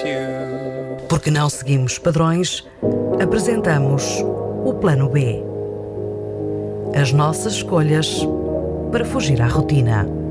you. Porque não seguimos padrões, apresentamos o Plano B. As nossas escolhas para fugir à rotina.